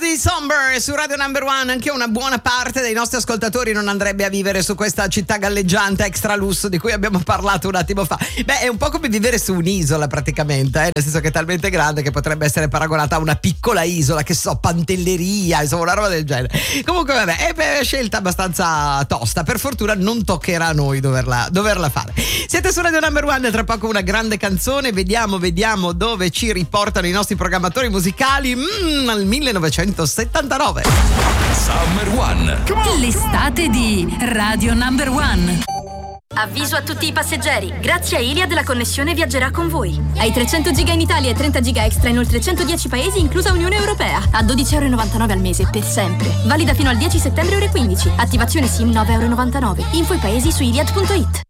David Somber su Radio Number One. Anche una buona parte dei nostri ascoltatori non andrebbe a vivere su questa città galleggiante extra lusso di cui abbiamo parlato un attimo fa. Beh, è un po' come vivere su un'isola praticamente, nel senso che è talmente grande che potrebbe essere paragonata a una piccola isola, che so, Pantelleria, insomma una roba del genere. Comunque vabbè, è una scelta abbastanza tosta. Per fortuna non toccherà a noi doverla fare. Siete su Radio Number One, tra poco una grande canzone. Vediamo dove ci riportano i nostri programmatori musicali. Al 1979. Summer One. L'estate di Radio Number One. Avviso a tutti i passeggeri, grazie a Iliad la connessione viaggerà con voi. Hai 300 giga in Italia e 30 giga extra in oltre 110 paesi, inclusa Unione Europea. A €12,99 al mese per sempre. Valida fino al 10 settembre ore 15. Attivazione SIM €9,99. Info i paesi su iliad.it.